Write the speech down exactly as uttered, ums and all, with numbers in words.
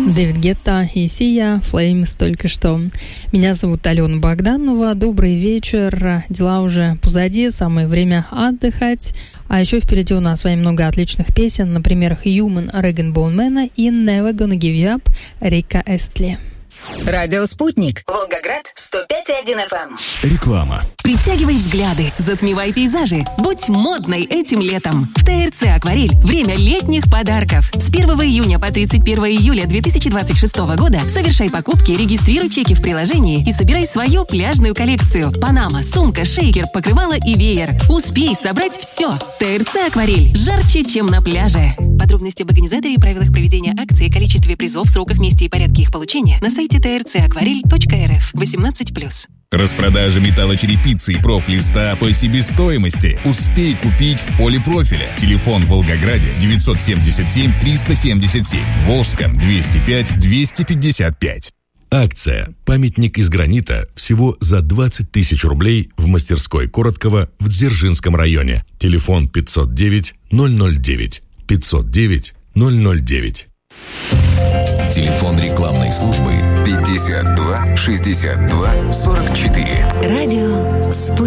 Дэвид Гетта и Сия, Flames только что. Меня зовут Алена Богданова. Добрый вечер. Дела уже позади, самое время отдыхать. А еще впереди у нас с вами много отличных песен. Например, Human Реган Боунмена и Never Gonna Give You Up Рика Эстли. Радио «Спутник». Волгоград, сто пять и один эф эм. Реклама. Притягивай взгляды, затмевай пейзажи. Будь модной этим летом. В ТРЦ «Акварель» время летних подарков. С первого июня по тридцать первого июля две тысячи двадцать шестого года совершай покупки, регистрируй чеки в приложении и собирай свою пляжную коллекцию. Панама, сумка, шейкер, покрывало и веер. Успей собрать все. ТРЦ «Акварель» жарче, чем на пляже. Подробности об организаторе и правилах проведения акции, количестве призов, сроках, месте и порядке их получения на сайте тэ эр цэ акварель точка эр эф. восемнадцать плюс. Распродажа металлочерепицы и профлиста по себестоимости. Успей купить в Полипрофиле. Телефон в Волгограде девятьсот семьдесят семь триста семьдесят семь. Волжском двести пять двести пятьдесят пять. Акция «Памятник из гранита» всего за двадцать тысяч рублей в мастерской Короткова в Дзержинском районе. Телефон пятьсот девять ноль ноль девять. пятьсот девять ноль ноль девять. Телефон рекламной службы пятьдесят два шестьдесят два сорок четыре. Радио «Спутник».